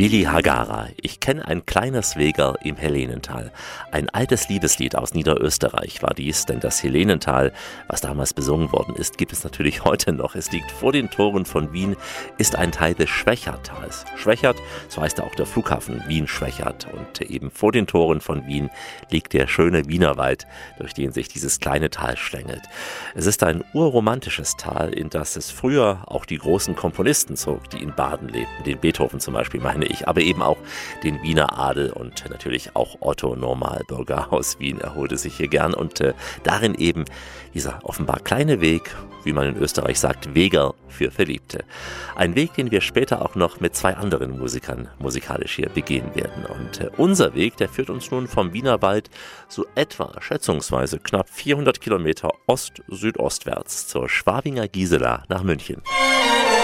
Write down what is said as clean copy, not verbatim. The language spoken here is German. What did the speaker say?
Willi Hagara, ich kenne ein kleines Wegerl im Helenental. Ein altes Liebeslied aus Niederösterreich war dies, denn das Helenental, was damals besungen worden ist, gibt es natürlich heute noch. Es liegt vor den Toren von Wien, ist ein Teil des Schwechatstals. Schwechat, so heißt auch der Flughafen Wien-Schwechat. Und eben vor den Toren von Wien liegt der schöne Wienerwald, durch den sich dieses kleine Tal schlängelt. Es ist ein urromantisches Tal, in das es früher auch die großen Komponisten zog, die in Baden lebten, den Beethoven zum Beispiel, meine ich, aber eben auch den Wiener Adel und natürlich auch Otto Normalbürger aus Wien erholte sich hier gern und darin eben dieser offenbar kleine Weg, wie man in Österreich sagt, Wegerl für Verliebte. Ein Weg, den wir später auch noch mit zwei anderen Musikern musikalisch hier begehen werden. Und unser Weg, der führt uns nun vom Wienerwald so etwa, schätzungsweise knapp 400 Kilometer ost-südostwärts zur Schwabinger Gisela nach München.